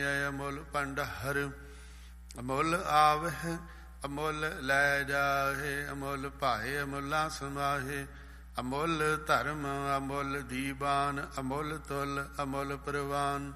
ਮਾਣਿਆ ਅਮੁੱਲ ਭੰਡਾਰ। ਅਮੁੱਲ ਆਵਹਿ ਅਮੁੱਲ ਲੈ ਜਾਹੇ, ਅਮੁੱਲ ਭਾਏ ਅਮੁੱਲਾ ਸਮਾਹੇ। ਅਮੁੱਲ ਧਰਮ ਅਮੁੱਲ ਦੀਵਾਨ, ਅਮੁੱਲ ਤੁਲ ਅਮੁੱਲ ਪ੍ਰਵਾਨ।